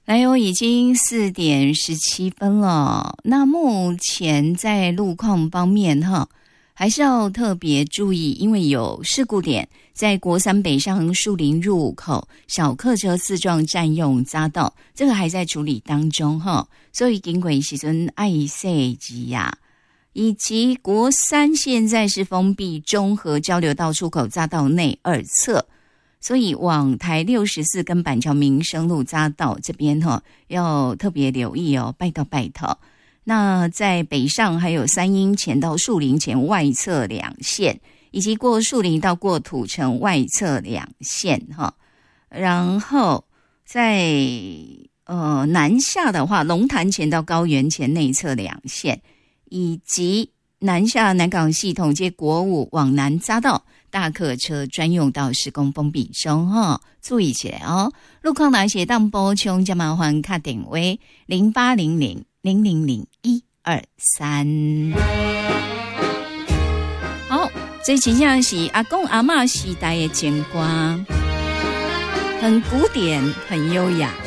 来哦，已经4:17了。那目前在路况方面还是要特别注意，因为有事故点，在国三北上树林入口，小客车自撞占用匝道，这个还在处理当中所以经过时阵爱惜机呀。以及国三现在是封闭中和交流道出口匝道内2侧。所以往台64跟板桥民生路匝道这边要特别留意拜托。那在北上还有三英前到树林前外侧2线，以及过树林到过土城外侧2线然后在南下的话，龙潭前到高原前内侧2线，以及南下南港系统街国五往南匝道大客车专用道施工封闭中注意起来路况哪些当补充就麻烦打电话0800000123。好，这真正是阿公阿嬷时代的情歌，很古典很优雅。